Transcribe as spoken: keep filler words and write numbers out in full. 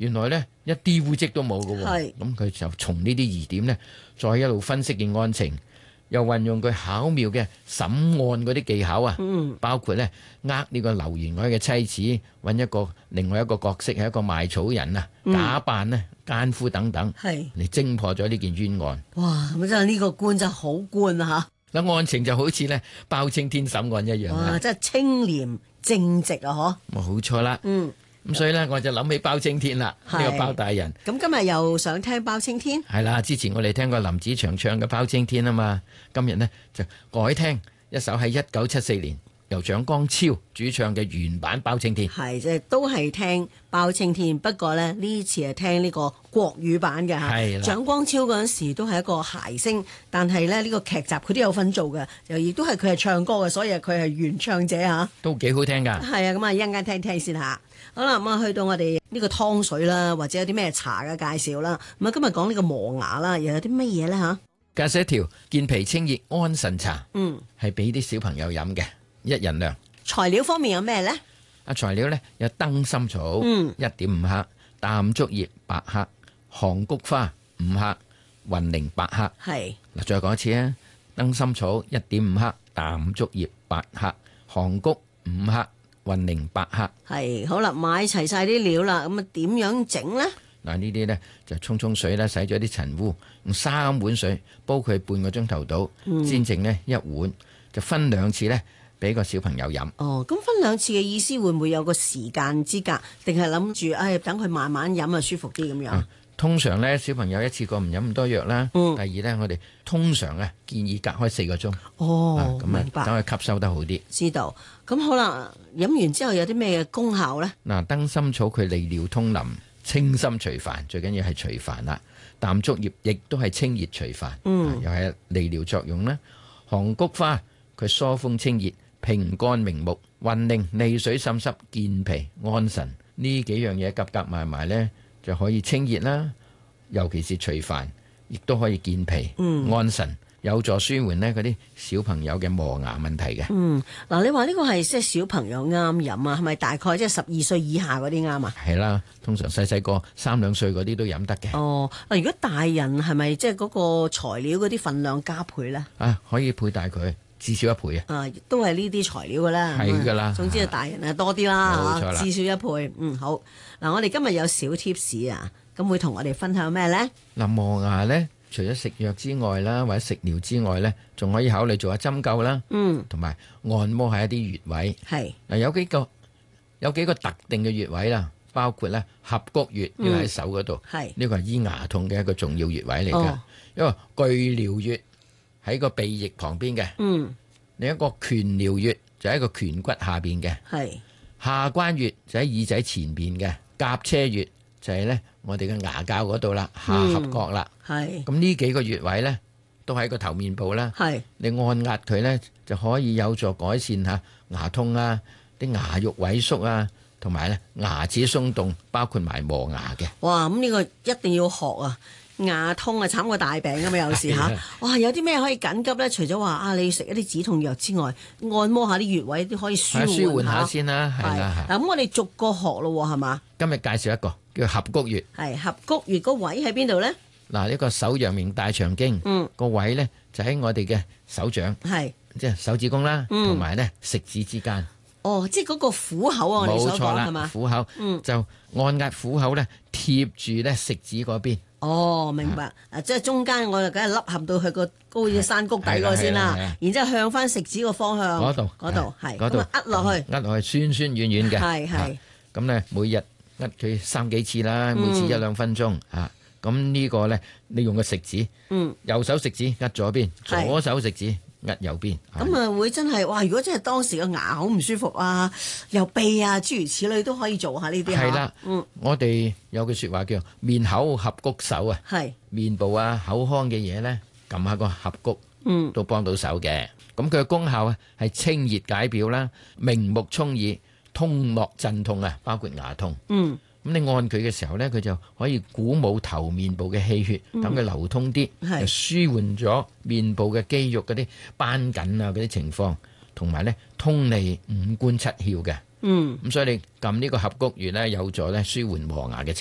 原來咧一啲污跡都冇嘅喎。 係咁佢就從呢啲疑點咧，再一路分析嘅案情，又運用佢巧妙嘅審案嗰啲技巧啊， 嗯包括咧呃呢個劉員外嘅妻子，揾一個另外一個角色係一個賣草人啊， 嗯假扮咧奸夫等等， 係嚟偵破咗呢件冤案。 哇！咁真係呢個官真係好官啊嗱，案情就好似咧包青天審案一樣嚇！哇！ 啊， 真係清廉正直啊， 冇錯啦。 嗬。嗯， 咁所以咧，我就諗起包青天啦，呢係個包大人咁今日又想聽包青天， 係啦。之前我哋聽過林子祥唱嘅包青天啊嘛，今日呢，就改聽一首喺一九七四年由蔣光超主唱嘅原版包青天。 係即係都係聽包青天，不過咧呢次係聽呢個國語版嘅嚇。 係啦蔣光超嗰陣時都係一個諧星，但係咧呢個劇集佢都有份做嘅，又亦都係佢係唱歌嘅，所以佢係原唱者嚇。 都幾好聽㗎。 係啊，咁啊一陣間聽聽先嚇。好啦，咁啊去到我哋呢個湯水啦，或者有啲咩茶嘅介紹啦。咁啊今日講呢個磨牙啦，又有啲乜嘢咧嚇？ 介紹一條健脾清熱安神茶， 嗯， 係俾啲小朋友飲嘅，一人量。 材料方面有咩咧？ 啊，材料呢，有燈心草嗯一點五克，淡竹葉八克，韓菊花五克，雲苓八克。 係嗱，再講一次啊！燈心草一點五克，淡竹葉八克，韓菊五克，雲苓八克。 係好啦，買齊晒啲料啦，咁啊點樣整咧？ 嗱，呢啲呢就沖沖水啦，洗咗啲塵污，用三碗水煲佢半個鐘頭到， 嗯先剩呢一碗，就分兩次呢俾個小朋友飲。 哦，咁分兩次嘅意思會唔會有個時間之隔，定係諗住誒等佢慢慢飲啊舒服啲咁樣？ 啊通常呢，小朋友一次過唔飲咁多藥啦。 嗯第二呢，我哋通常啊建議隔開四個鐘。 哦， 啊咁啊， 明白， 等佢吸收得好啲。 知道。咁好啦，飲完之後有啲咩嘅功效咧？ 嗱，燈心草佢利尿通淋、清心除煩，最緊要係除煩啦。淡竹葉亦都係清熱除煩， 嗯啊又係利尿作用啦。韓菊花佢疏風清熱、平肝明目，雲苓利水滲濕、健脾安神，呢幾樣嘢夾夾埋埋呢，就可以清熱啦，尤其是除煩，亦都可以健脾、 嗯安神，有助舒緩呢嗰啲小朋友嘅磨牙問題嘅。 嗯，嗱，你話呢個係即係小朋友啱飲啊？係咪大概即係十二歲以下嗰啲啱啊？ 係啦，通常細細個三兩歲嗰啲都飲得嘅。 哦，嗱，如果大人係咪即係嗰個材料嗰啲份量加倍咧？ 啊，可以配大佢至少一倍啊！ 啊，都係呢啲材料噶啦， 係㗎啦總之啊，大人啊多啲啦， 冇錯啦至少一倍。嗯，好。嗱，我哋今日有小貼士啊，咁會同我哋分享咩咧？ 嗱，磨牙咧，除咗食藥之外啦，或者食療之外咧，仲可以考慮做下針灸啦， 嗯， 同埋按摩下一啲穴位。 係嗱，有幾個有幾個特定嘅穴位啦，包括咧合谷穴，呢個喺手嗰度， 係呢個係醫牙痛嘅一個重要穴位嚟㗎。 哦因為巨髎穴喺個鼻翼旁邊嘅， 嗯另一個拳髎穴就喺個拳骨下邊嘅。 係下關穴就喺耳仔前邊嘅，甲車穴就係咧我哋嘅牙骹嗰度啦，下頜角啦。 係咁呢幾個穴位咧，都喺個頭面部啦。 係你按壓佢咧，就可以有助改善下牙痛啊、啲牙肉萎縮啊，同埋咧牙齒鬆動，包括埋磨牙嘅。 哇！咁呢個一定要學啊！牙痛啊，慘過大病㗎嘛，有時嚇係啊。 哇！有啲咩可以緊急咧？除咗話啊，你食一啲止痛藥之外，按摩下啲穴位都可以舒係舒緩緩下先啦，係啦。係嗱，咁我哋逐個學咯喎，係嘛？ 今日介紹一個叫合谷穴。 係合谷穴個位喺邊度咧？ 嗱，呢個手陽明大腸經嗯， 個位咧，就喺我哋嘅手掌， 係。 即係手指公啦， 嗯同埋咧食指之間。 哦，即係嗰個虎口啊，我哋所冇錯啦， 講係嘛？ 虎口， 嗯就按壓虎口咧，貼住咧食指嗰邊。 哦，明白。啊，即係中間我就梗係凹陷到去個高嘅山谷底嗰個先啦係啦係啦， 然之後向翻食指個方向嗰度嗰度係嗰度咁啊，壓落去， 壓落去酸酸軟軟嘅。 係係啊咁咧，每日壓佢三幾次啦， 嗯每次一兩分鐘啊。咁呢個咧，你用個食指， 嗯。 右手食指壓左邊， 係左手食指壓右邊。 咁啊，會真係哇！如果真係當時個牙好唔舒服啊，又鼻啊，諸如此類都可以做下呢啲嚇係啦， 嗯， 我哋有句説話叫面口合谷手啊， 係， 面部啊口腔嘅嘢咧，撳下個合谷。 嗯， 都幫到手嘅。咁佢嘅功效啊係清熱解表啦、明目聰耳、通絡鎮痛啊，包括牙痛。 嗯， 咁你按佢嘅時候咧，佢就可以鼓舞頭面部嘅氣血，等佢流通啲， 係就舒緩咗面部嘅肌肉嗰啲繃緊啊嗰啲情況，同埋咧通利五官七竅嘅。 嗯。 咁所以你撳呢個合谷穴咧，有助咧舒緩磨牙嘅情